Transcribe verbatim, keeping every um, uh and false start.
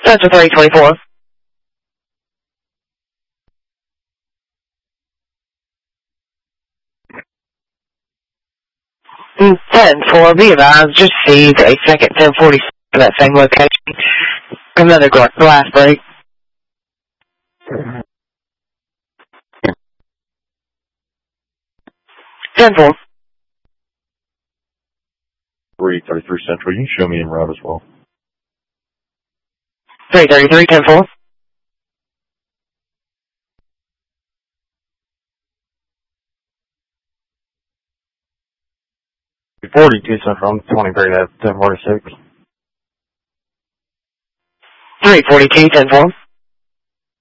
Central three twenty-four. ten four, be advised, just received a second ten forty at that same location. Another glass break. ten four. three thirty-three Central, you can show me en route as well. three thirty-three, ten four. forty-two Central, I'm twenty-three at ten forty-six. three forty-two, ten four.